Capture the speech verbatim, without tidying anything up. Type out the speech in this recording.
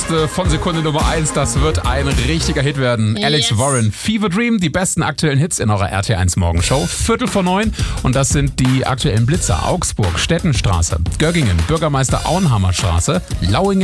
wusste von Sekunde Nummer eins, das wird ein richtiger Hit werden. Yes. Alex Warren, Fever Dream, die besten aktuellen Hits in eurer R T eins Morgenshow. Viertel vor neun und das sind die aktuellen Blitzer. Augsburg, Stettenstraße, Göggingen, Bürgermeister Auenhammer Straße, Lauingen,